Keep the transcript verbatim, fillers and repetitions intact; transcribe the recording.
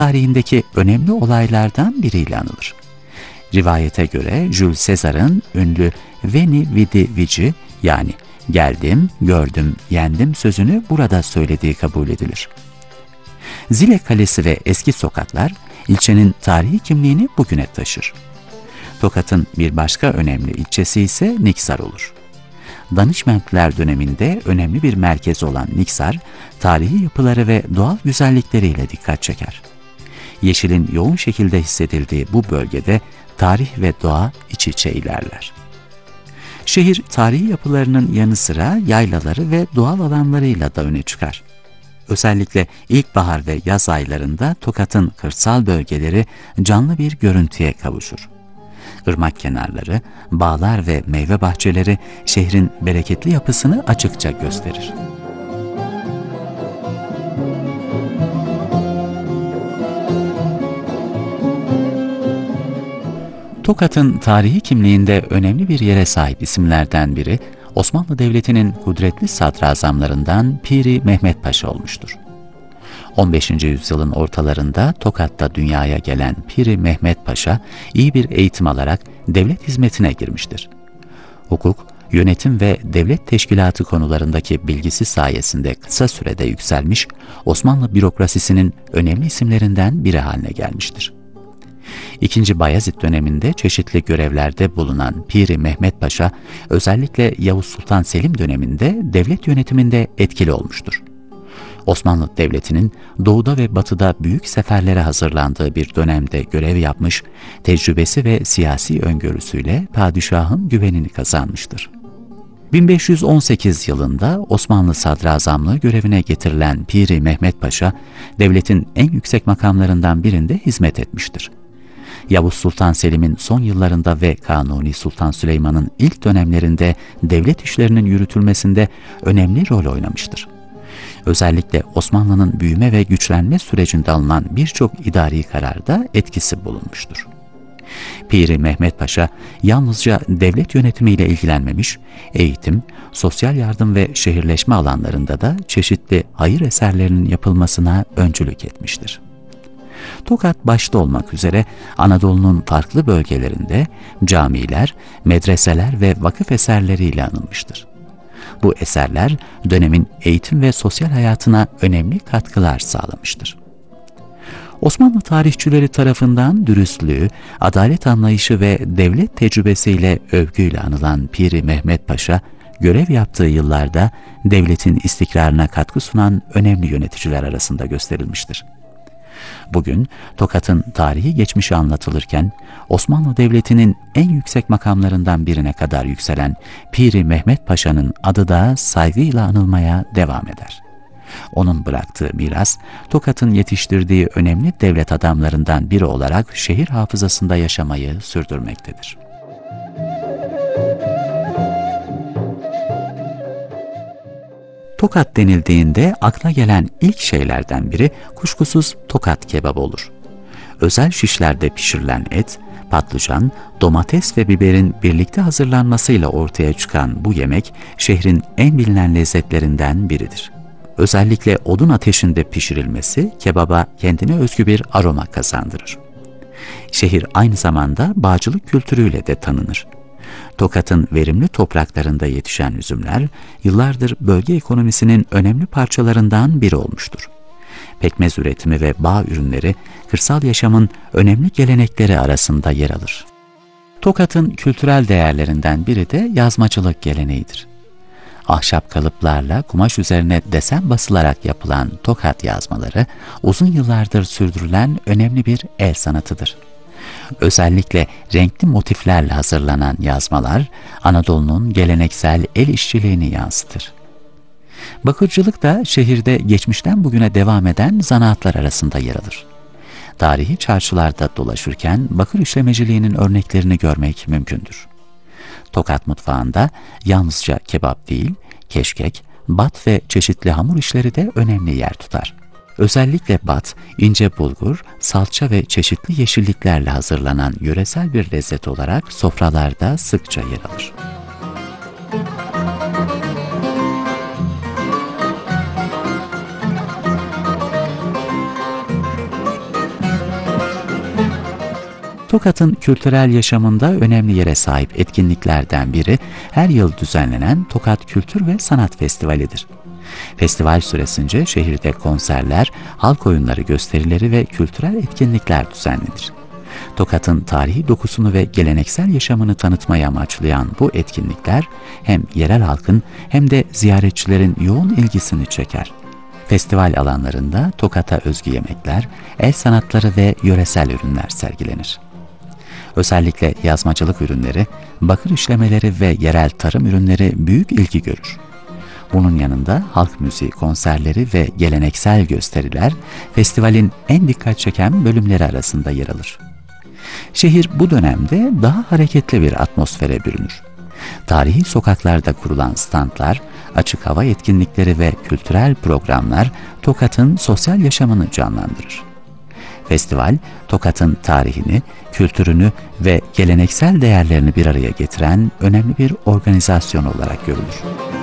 tarihindeki önemli olaylardan biriyle anılır. Rivayete göre Jules Caesar'ın ünlü Veni Vidi Vici yani geldim, gördüm, yendim sözünü burada söylediği kabul edilir. Zile Kalesi ve eski sokaklar ilçenin tarihi kimliğini bugüne taşır. Tokat'ın bir başka önemli ilçesi ise Niksar olur. Danışmentler döneminde önemli bir merkez olan Niksar, tarihi yapıları ve doğal güzellikleriyle dikkat çeker. Yeşilin yoğun şekilde hissedildiği bu bölgede tarih ve doğa iç içe ilerler. Şehir tarihi yapılarının yanı sıra yaylaları ve doğal alanlarıyla da öne çıkar. Özellikle ilkbahar ve yaz aylarında Tokat'ın kırsal bölgeleri canlı bir görüntüye kavuşur. Irmak kenarları, bağlar ve meyve bahçeleri şehrin bereketli yapısını açıkça gösterir. Tokat'ın tarihi kimliğinde önemli bir yere sahip isimlerden biri, Osmanlı Devleti'nin kudretli sadrazamlarından Piri Mehmet Paşa olmuştur. on beşinci yüzyılın ortalarında Tokat'ta dünyaya gelen Piri Mehmet Paşa, iyi bir eğitim alarak devlet hizmetine girmiştir. Hukuk, yönetim ve devlet teşkilatı konularındaki bilgisi sayesinde kısa sürede yükselmiş, Osmanlı bürokrasisinin önemli isimlerinden biri haline gelmiştir. İkinci Bayezid döneminde çeşitli görevlerde bulunan Piri Mehmet Paşa, özellikle Yavuz Sultan Selim döneminde devlet yönetiminde etkili olmuştur. Osmanlı Devleti'nin doğuda ve batıda büyük seferlere hazırlandığı bir dönemde görev yapmış, tecrübesi ve siyasi öngörüsüyle padişahın güvenini kazanmıştır. bin beş yüz on sekiz yılında Osmanlı Sadrazamlığı görevine getirilen Piri Mehmet Paşa, devletin en yüksek makamlarından birinde hizmet etmiştir. Yavuz Sultan Selim'in son yıllarında ve Kanuni Sultan Süleyman'ın ilk dönemlerinde devlet işlerinin yürütülmesinde önemli rol oynamıştır. Özellikle Osmanlı'nın büyüme ve güçlenme sürecinde alınan birçok idari kararda etkisi bulunmuştur. Piri Mehmet Paşa yalnızca devlet yönetimiyle ilgilenmemiş, eğitim, sosyal yardım ve şehirleşme alanlarında da çeşitli hayır eserlerinin yapılmasına öncülük etmiştir. Tokat başta olmak üzere Anadolu'nun farklı bölgelerinde camiler, medreseler ve vakıf eserleriyle anılmıştır. Bu eserler dönemin eğitim ve sosyal hayatına önemli katkılar sağlamıştır. Osmanlı tarihçileri tarafından dürüstlüğü, adalet anlayışı ve devlet tecrübesiyle övgüyle anılan Piri Mehmet Paşa, görev yaptığı yıllarda devletin istikrarına katkı sunan önemli yöneticiler arasında gösterilmiştir. Bugün Tokat'ın tarihi geçmişi anlatılırken, Osmanlı Devleti'nin en yüksek makamlarından birine kadar yükselen Piri Mehmet Paşa'nın adı da saygıyla anılmaya devam eder. Onun bıraktığı miras, Tokat'ın yetiştirdiği önemli devlet adamlarından biri olarak şehir hafızasında yaşamayı sürdürmektedir. Tokat denildiğinde akla gelen ilk şeylerden biri kuşkusuz Tokat kebabı olur. Özel şişlerde pişirilen et, patlıcan, domates ve biberin birlikte hazırlanmasıyla ortaya çıkan bu yemek şehrin en bilinen lezzetlerinden biridir. Özellikle odun ateşinde pişirilmesi kebaba kendine özgü bir aroma kazandırır. Şehir aynı zamanda bağcılık kültürüyle de tanınır. Tokat'ın verimli topraklarında yetişen üzümler, yıllardır bölge ekonomisinin önemli parçalarından biri olmuştur. Pekmez üretimi ve bağ ürünleri, kırsal yaşamın önemli gelenekleri arasında yer alır. Tokat'ın kültürel değerlerinden biri de yazmacılık geleneğidir. Ahşap kalıplarla kumaş üzerine desen basılarak yapılan Tokat yazmaları, uzun yıllardır sürdürülen önemli bir el sanatıdır. Özellikle renkli motiflerle hazırlanan yazmalar, Anadolu'nun geleneksel el işçiliğini yansıtır. Bakırcılık da şehirde geçmişten bugüne devam eden zanaatlar arasında yer alır. Tarihi çarşılarda dolaşırken bakır işlemeciliğinin örneklerini görmek mümkündür. Tokat mutfağında yalnızca kebap değil, keşkek, bat ve çeşitli hamur işleri de önemli yer tutar. Özellikle bat, ince bulgur, salça ve çeşitli yeşilliklerle hazırlanan yöresel bir lezzet olarak sofralarda sıkça yer alır. Tokat'ın kültürel yaşamında önemli yere sahip etkinliklerden biri her yıl düzenlenen Tokat Kültür ve Sanat Festivali'dir. Festival süresince şehirde konserler, halk oyunları gösterileri ve kültürel etkinlikler düzenlenir. Tokat'ın tarihi dokusunu ve geleneksel yaşamını tanıtmayı amaçlayan bu etkinlikler hem yerel halkın hem de ziyaretçilerin yoğun ilgisini çeker. Festival alanlarında Tokat'a özgü yemekler, el sanatları ve yöresel ürünler sergilenir. Özellikle yazmacılık ürünleri, bakır işlemeleri ve yerel tarım ürünleri büyük ilgi görür. Bunun yanında halk müziği konserleri ve geleneksel gösteriler festivalin en dikkat çeken bölümleri arasında yer alır. Şehir bu dönemde daha hareketli bir atmosfere bürünür. Tarihi sokaklarda kurulan standlar, açık hava etkinlikleri ve kültürel programlar Tokat'ın sosyal yaşamını canlandırır. Festival, Tokat'ın tarihini, kültürünü ve geleneksel değerlerini bir araya getiren önemli bir organizasyon olarak görülür.